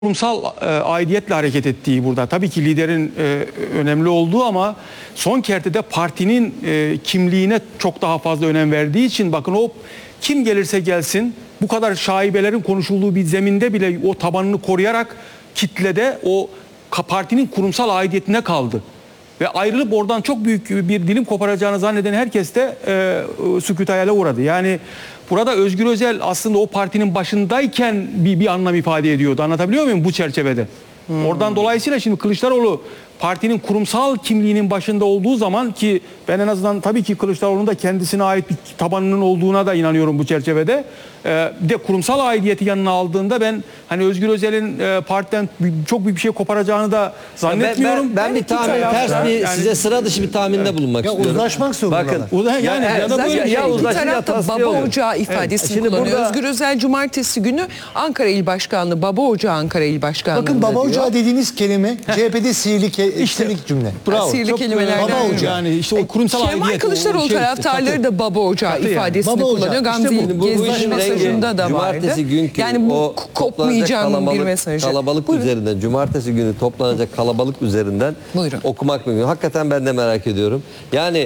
kurumsal aidiyetle hareket ettiği burada. Tabii ki liderin önemli olduğu ama son kertede partinin kimliğine çok daha fazla önem verdiği için bakın o kim gelirse gelsin bu kadar şaibelerin konuşulduğu bir zeminde bile o tabanını koruyarak kitlede o partinin kurumsal aidiyetine kaldı. Ve ayrılıp oradan çok büyük bir dilim koparacağını zanneden herkes de sükût hayale uğradı. Yani burada Özgür Özel aslında o partinin başındayken bir anlam ifade ediyordu. Anlatabiliyor muyum bu çerçevede? Oradan dolayısıyla şimdi Kılıçdaroğlu partinin kurumsal kimliğinin başında olduğu zaman ki ben en azından tabii ki Kılıçdaroğlu'nun da kendisine ait bir tabanının olduğuna da inanıyorum bu çerçevede. Bir de kurumsal aidiyeti yanına aldığında ben hani Özgür Özel'in partiden çok büyük bir şey koparacağını da zannetmiyorum. Ben bir tahmin ters bir yani, size sıra dışı bir tahminde bulunmak istiyorum. Uzlaşmak zorunda. Bakın. Yani ya da böyle ya uzlaşın ya Baba Ocağı ifadesini kullanıyor. Burada... Özgür Özel cumartesi günü Ankara İl Başkanlığı, Baba Ocağı Ankara İl Başkanlığı. Bakın Baba Ocağı dediğiniz kelime CHP'de sihirli cümle. Bravo. Sihirli kelimelerden. Baba Ocağı. Yani işte o kurumsal Kemal aidiyet. Kılıçdaroğlu taraftarları da Baba Ocağı ifadesini Baba kullanıyor. Gamze Gezgin mesajında da vardı. Cumartesi günkü yani bu kopmayacağım bir mesajı. Kalabalık üzerinden, cumartesi günü toplanacak kalabalık üzerinden okumak mümkün. Hakikaten ben de merak ediyorum. Yani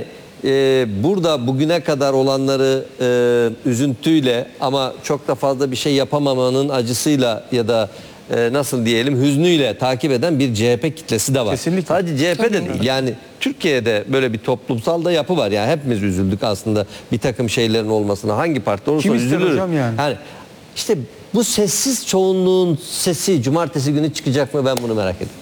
burada bugüne kadar olanları üzüntüyle ama çok da fazla bir şey yapamamanın acısıyla ya da nasıl diyelim hüznüyle takip eden bir CHP kitlesi de var. Kesinlikle. Sadece CHP de değil. Yani Türkiye'de böyle bir toplumsal da yapı var. Yani hepimiz üzüldük aslında bir takım şeylerin olmasına. Hangi parti olursa üzülürüz. Yani işte bu sessiz çoğunluğun sesi cumartesi günü çıkacak mı ben bunu merak ediyorum.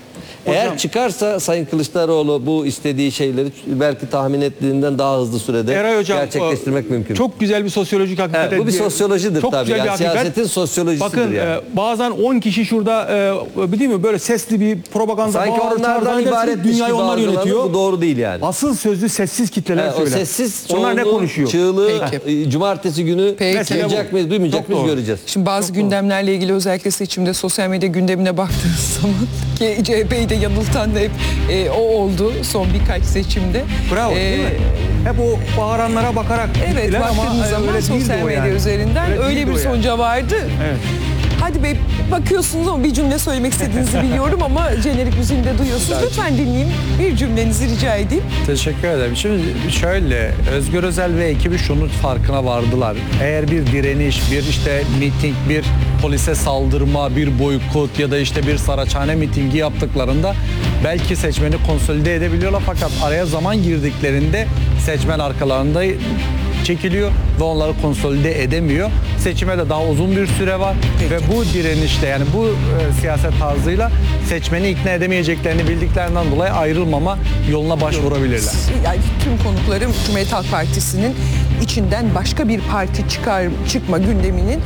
Eğer çıkarsa Sayın Kılıçdaroğlu bu istediği şeyleri belki tahmin ettiğinden daha hızlı sürede gerçekleştirmek mümkün. Çok güzel bir sosyolojik hakikat. Evet, bu bir sosyolojidir çok tabii. Yani siyasetin sosyolojisidir. Bakın yani. Bazen 10 kişi şurada değil mi böyle sesli bir propaganda sanki onlardan ibaret dünyayı onlar yönetiyor. Bu doğru değil yani. Asıl sözlü sessiz kitleler söyler. O sessiz onlar ne konuşuyor? Çığlığı cumartesi günü duyacak mıyız, duymayacak mıyız göreceğiz. Şimdi bazı gündemlerle ilgili özellikle seçimde sosyal medya gündemine baktığınız zaman ki CHP'yi de yanıltan da hep o oldu son birkaç seçimde. Bravo değil mi? Hep o bağıranlara bakarak evet, baktığınız zaman sosyal medya üzerinden öyle bir sonuca vardı. Evet. Hadi Bey bakıyorsunuz ama bir cümle söylemek istediğinizi biliyorum ama jenerik müziğini de duyuyorsunuz. Lütfen dinleyeyim. Bir cümlenizi rica edeyim. Teşekkür ederim. Şimdi şöyle Özgür Özel ve ekibi şunun farkına vardılar. Eğer bir direniş, bir işte miting, bir polise saldırma, bir boykot ya da işte bir Saraçhane mitingi yaptıklarında belki seçmeni konsolide edebiliyorlar fakat araya zaman girdiklerinde seçmen arkalarında çekiliyor ve onları konsolide edemiyor. Seçime de daha uzun bir süre var. Peki. Ve bu direnişte yani bu siyaset tarzıyla seçmeni ikna edemeyeceklerini bildiklerinden dolayı ayrılmama yoluna başvurabilirler. Yani tüm konuklarım Cumhuriyet Halk Partisi'nin içinden başka bir parti çıkma gündeminin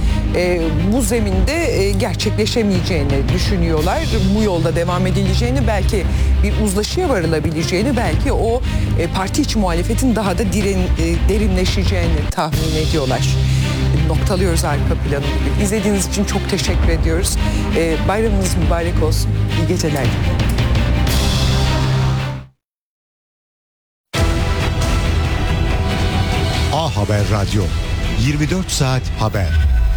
bu zeminde gerçekleşemeyeceğini düşünüyorlar. Bu yolda devam edileceğini, belki bir uzlaşıya varılabileceğini, belki o parti içi muhalefetin daha da derinleşeceğini tahmin ediyorlar. Noktalıyoruz arka planı gibi. İzlediğiniz için çok teşekkür ediyoruz. Bayramınız mübarek olsun. İyi geceler. A Haber Radyo 24 saat haber.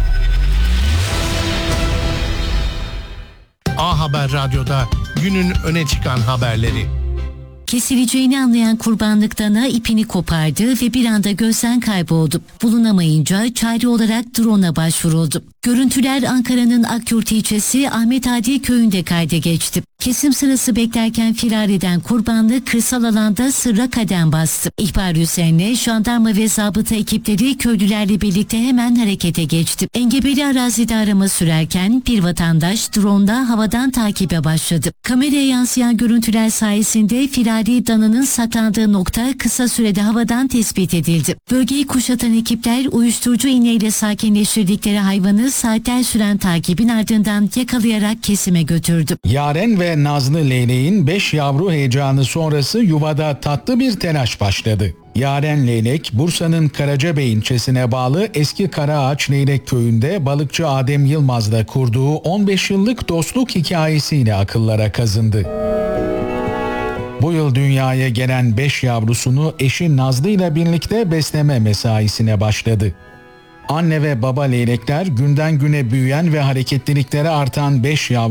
A Haber Radyo'da günün öne çıkan haberleri. Kesileceğini anlayan kurbanlık dana ipini kopardı ve bir anda gözden kayboldu. Bulunamayınca çare olarak drone'a başvuruldu. Görüntüler Ankara'nın Akyurt ilçesi Ahmet Adi köyünde kayda geçti. Kesim sırası beklerken firar eden kurbanlık kırsal alanda sırra kadem bastı. İhbar üzerine jandarma ve zabıta ekipleri köylülerle birlikte hemen harekete geçti. Engebeli arazide arama sürerken bir vatandaş drone'da havadan takibe başladı. Kameraya yansıyan görüntüler sayesinde firari dananın saklandığı nokta kısa sürede havadan tespit edildi. Bölgeyi kuşatan ekipler uyuşturucu iğneyle sakinleştirdikleri hayvanı saatler süren takibin ardından yakalayarak kesime götürdü. Yaren ve Nazlı Leylek'in 5 yavru heyecanı sonrası yuvada tatlı bir telaş başladı. Yaren Leylek, Bursa'nın Karacabey ilçesine bağlı Eski Karaağaç Leylek köyünde balıkçı Adem Yılmaz'la kurduğu 15 yıllık dostluk hikayesiyle akıllara kazındı. Bu yıl dünyaya gelen 5 yavrusunu eşi Nazlı ile birlikte besleme mesaisine başladı. Anne ve baba leylekler günden güne büyüyen ve hareketlilikleri artan 5 yavru